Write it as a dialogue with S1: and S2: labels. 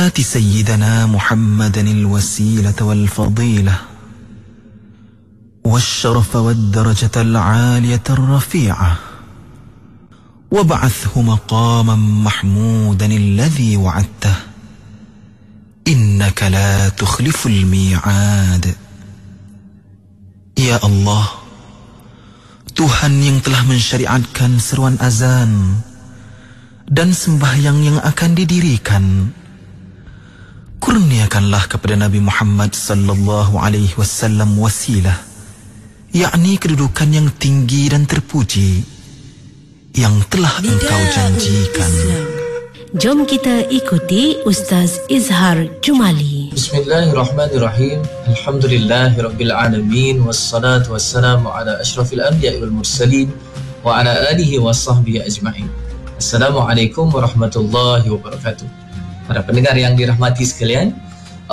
S1: آت سيدنا محمدا الوسيلة والفضيلة والشرف والدرجة العالية الرفيعة وابعثه مقاما محمودا الذي وعدته إنك لا تخلف الميعاد. Ya Allah, Tuhan yang telah mensyariatkan seruan azan dan sembahyang yang akan didirikan, kurniakanlah kepada Nabi Muhammad sallallahu alaihi wasallam wasilah, yakni kedudukan yang tinggi dan terpuji yang telah Engkau janjikan.
S2: Jom kita ikuti Ustaz Izhar Jumali.
S3: Bismillahirrahmanirrahim. Alhamdulillahirabbil alamin wassalatu wassalamu ala asyrafil anbiya'i wal mursalin wa ala alihi washabbihi ajma'in. Assalamualaikum warahmatullahi wabarakatuh. Para pendengar yang dirahmati sekalian,